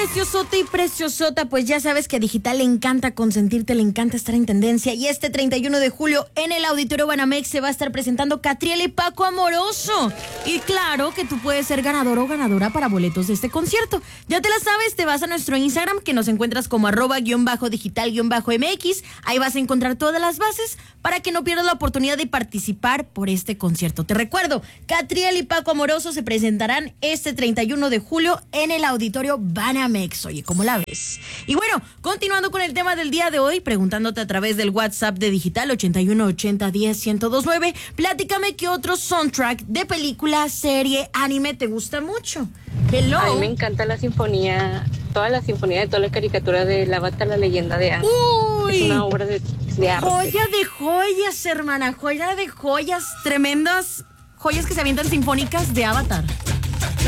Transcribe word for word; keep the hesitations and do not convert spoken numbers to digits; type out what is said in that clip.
Preciosota y preciosota, pues ya sabes que a Digital le encanta consentirte, le encanta estar en tendencia. Y este treinta y uno de julio en el Auditorio Banamex se va a estar presentando Catriel y Paco Amoroso. Y claro que tú puedes ser ganador o ganadora para boletos de este concierto. Ya te la sabes, te vas a nuestro Instagram, que nos encuentras como arroba guión bajo digital guión bajo mx. Ahí vas a encontrar todas las bases para que no pierdas la oportunidad de participar por este concierto. Te recuerdo, Catriel y Paco Amoroso se presentarán este treinta y uno de julio en el Auditorio Banamex. Oye, ¿cómo la ves? Y bueno, continuando con el tema del día de hoy, preguntándote a través del WhatsApp de Digital ochenta y uno ochenta diez ciento dos nueve, platícame qué otro soundtrack de película, serie, anime te gusta mucho. Hello. A mí me encanta la sinfonía, toda la sinfonía de toda la caricatura de Avatar, la leyenda de Aang. Uy, es una obra de, de arte. Joya de joyas, hermana, joya de joyas, tremendas joyas que se avientan sinfónicas de Avatar.